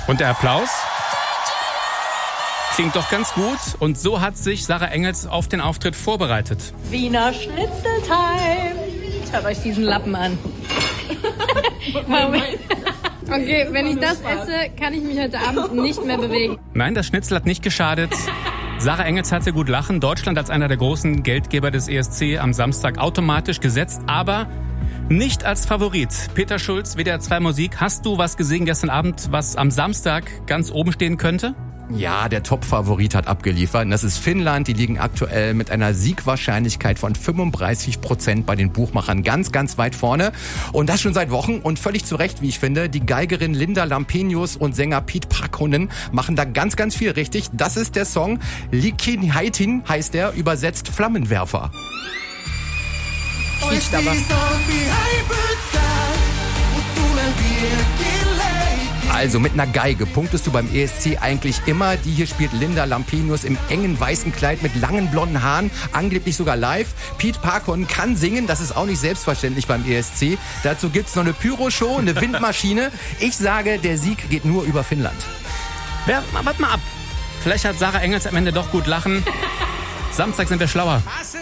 Und der Applaus klingt doch ganz gut. Und so hat sich Sarah Engels auf den Auftritt vorbereitet. Wiener Schnitzel-Time. Schaut euch diesen Lappen an. Okay, wenn ich das esse, kann ich mich heute Abend nicht mehr bewegen. Nein, das Schnitzel hat nicht geschadet. Sarah Engels hatte gut lachen. Deutschland als einer der großen Geldgeber des ESC am Samstag automatisch gesetzt, aber nicht als Favorit. Peter Schulz, WDR 2 Musik. Hast du was gesehen gestern Abend, was am Samstag ganz oben stehen könnte? Ja, der Top-Favorit hat abgeliefert. Und das ist Finnland. Die liegen aktuell mit einer Siegwahrscheinlichkeit von 35% bei den Buchmachern ganz, ganz weit vorne. Und das schon seit Wochen und völlig zu Recht, wie ich finde. Die Geigerin Linda Lampenius und Sänger Pete Parkkonen machen da ganz, ganz viel richtig. Das ist der Song. Likin Haitin heißt der, übersetzt Flammenwerfer. Riecht aber. Also mit einer Geige punktest du beim ESC eigentlich immer. Die hier spielt Linda Lampenius im engen weißen Kleid mit langen blonden Haaren, angeblich sogar live. Pete Parkkonen kann singen, das ist auch nicht selbstverständlich beim ESC. Dazu gibt's noch eine Pyroshow, eine Windmaschine. Ich sage, der Sieg geht nur über Finnland. Warte mal ab. Vielleicht hat Sarah Engels am Ende doch gut lachen. Samstag sind wir schlauer.